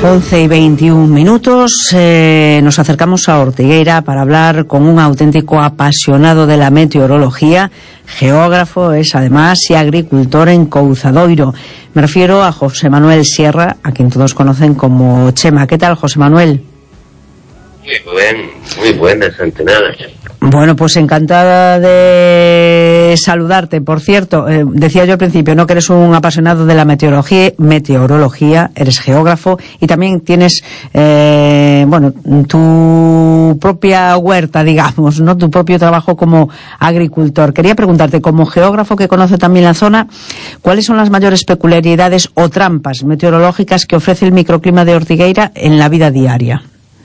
11:21. Nos acercamos a Ortigueira para hablar con un auténtico apasionado de la meteorología, geógrafo, es además y agricultor en Couzadoiro. Me refiero a José Manuel Sierra, a quien todos conocen como Chema. ¿Qué tal, José Manuel? Muy buenas, antenadas. Bueno, pues encantada de saludarte. Por cierto, decía yo al principio, ¿no?, que eres un apasionado de la meteorología, eres geógrafo y también tienes, tu propia huerta, digamos, ¿no?, tu propio trabajo como agricultor. Quería preguntarte, como geógrafo que conoce también la zona, ¿cuáles son las mayores peculiaridades o trampas meteorológicas que ofrece el microclima de Ortigueira en la vida diaria?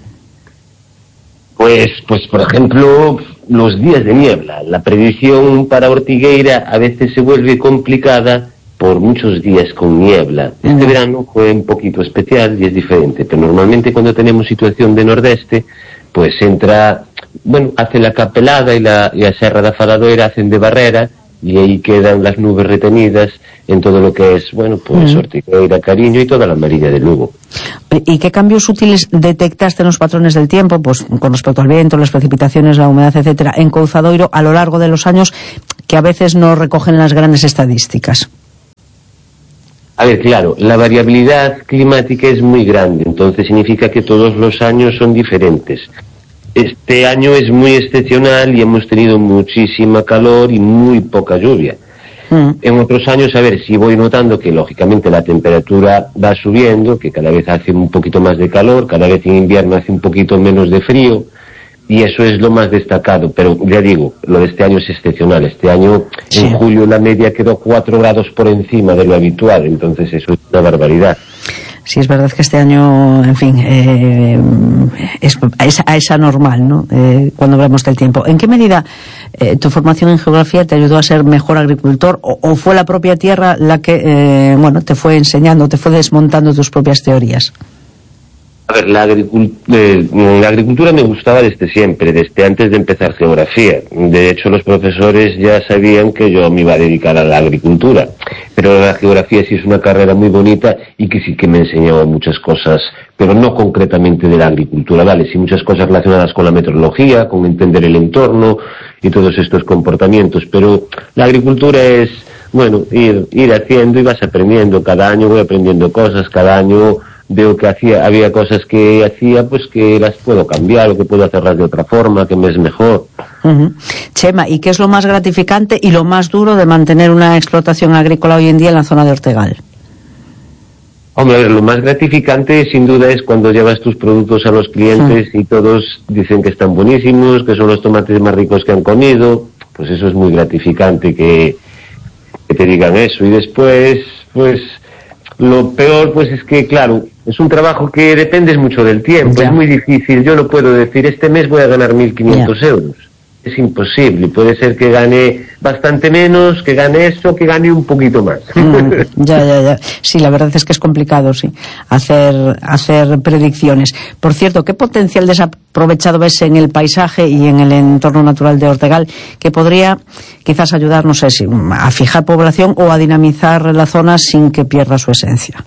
Pues por ejemplo, los días de niebla. La predicción para Ortigueira a veces se vuelve complicada por muchos días con niebla. Este verano fue un poquito especial y es diferente, pero normalmente cuando tenemos situación de nordeste, pues hace la capelada y la Serra da Faladoira hacen de barrera y ahí quedan las nubes retenidas en todo lo que es, Ortigueira, Cariño y toda la Mariña de Lugo. ¿Y qué cambios útiles detectaste en los patrones del tiempo, pues con respecto al viento, las precipitaciones, la humedad, etcétera, en Couzadoiro a lo largo de los años, que a veces no recogen las grandes estadísticas? A ver, claro, la variabilidad climática es muy grande, entonces significa que todos los años son diferentes. Este año es muy excepcional y hemos tenido muchísima calor y muy poca lluvia. En otros años, a ver, si voy notando que lógicamente la temperatura va subiendo, que cada vez hace un poquito más de calor, cada vez en invierno hace un poquito menos de frío, y eso es lo más destacado. Pero ya digo, lo de este año es excepcional. Este año, en julio, la media quedó 4 grados por encima de lo habitual, entonces eso es una barbaridad. Sí, es verdad que este año, en fin, es anormal, ¿no?, cuando hablamos del tiempo. ¿En qué medida tu formación en geografía te ayudó a ser mejor agricultor o fue la propia tierra la que, te fue enseñando, te fue desmontando tus propias teorías? A ver, la agricultura me gustaba desde siempre, desde antes de empezar geografía. De hecho, los profesores ya sabían que yo me iba a dedicar a la agricultura. Pero la geografía sí es una carrera muy bonita y que sí que me enseñaba muchas cosas, pero no concretamente de la agricultura, ¿vale? Sí, muchas cosas relacionadas con la meteorología, con entender el entorno y todos estos comportamientos. Pero la agricultura es, ir haciendo y vas aprendiendo. Cada año voy aprendiendo cosas, cada año veo que había cosas que hacía, pues que las puedo cambiar o que puedo hacerlas de otra forma, que me es mejor. Chema, ¿y qué es lo más gratificante y lo más duro de mantener una explotación agrícola hoy en día en la zona de Ortegal? Hombre, a ver, lo más gratificante sin duda es cuando llevas tus productos a los clientes y todos dicen que están buenísimos, que son los tomates más ricos que han comido. Pues eso es muy gratificante que te digan eso. Y después, pues lo peor, pues es que, claro, es un trabajo que dependes mucho del tiempo, es muy difícil. Yo no puedo decir, este mes voy a ganar 1.500 euros. Es imposible. Puede ser que gane bastante menos, que gane esto, que gane un poquito más. Ya. Sí, la verdad es que es complicado, sí, hacer predicciones. Por cierto, ¿qué potencial desaprovechado ves en el paisaje y en el entorno natural de Ortegal que podría quizás ayudar, no sé, a fijar población o a dinamizar la zona sin que pierda su esencia?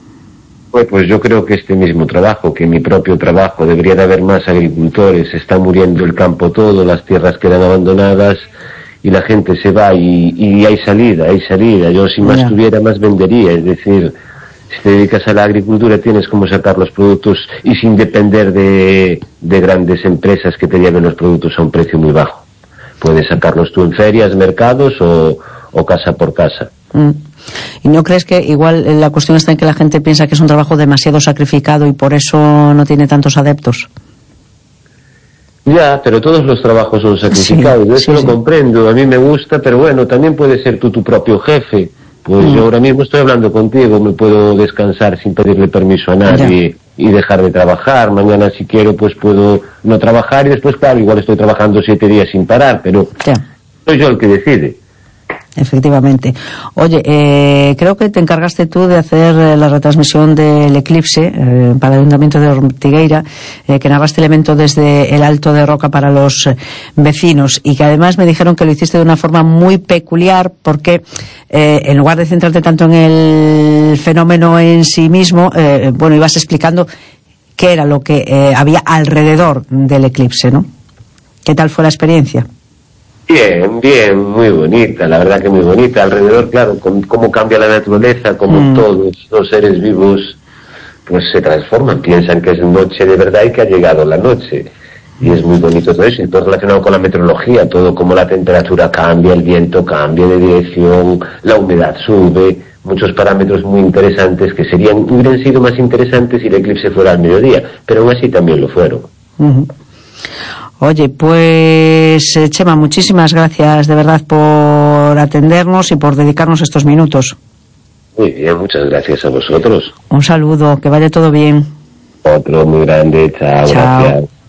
Pues yo creo que este mismo trabajo, que mi propio trabajo, debería de haber más agricultores. Está muriendo el campo todo, las tierras quedan abandonadas y la gente se va y hay salida. Yo si más tuviera, más vendería. Es decir, si te dedicas a la agricultura tienes como sacar los productos y sin depender de grandes empresas que te lleven los productos a un precio muy bajo. Puedes sacarlos tú en ferias, mercados o casa por casa. ¿Y no crees que igual la cuestión está en que la gente piensa que es un trabajo demasiado sacrificado y por eso no tiene tantos adeptos? Ya, pero todos los trabajos son sacrificados, yo eso lo comprendo, a mí me gusta, pero bueno, también puedes ser tú tu propio jefe. Pues yo ahora mismo estoy hablando contigo, me puedo descansar sin pedirle permiso a nadie y dejar de trabajar. Mañana si quiero pues puedo no trabajar y después, claro, igual estoy trabajando 7 días sin parar, pero soy yo el que decide. Efectivamente. Oye, creo que te encargaste tú de hacer la retransmisión del eclipse para el Ayuntamiento de Ortigueira, que narraste el evento desde el Alto de Roca para los vecinos, y que además me dijeron que lo hiciste de una forma muy peculiar porque en lugar de centrarte tanto en el fenómeno en sí mismo, bueno, ibas explicando qué era lo que había alrededor del eclipse, ¿no? ¿Qué tal fue la experiencia? Bien, muy bonita, la verdad que muy bonita. Alrededor, claro, cómo cambia la naturaleza, cómo todos los seres vivos pues se transforman, piensan que es noche de verdad y que ha llegado la noche. Y es muy bonito todo eso, y todo relacionado con la meteorología, todo como la temperatura cambia, el viento cambia de dirección, la humedad sube, muchos parámetros muy interesantes que hubieran sido más interesantes si el eclipse fuera al mediodía, pero aún así también lo fueron. Oye, pues Chema, muchísimas gracias de verdad por atendernos y por dedicarnos estos minutos. Muy bien, muchas gracias a vosotros. Un saludo, que vaya todo bien. Otro muy grande, chao. Gracias.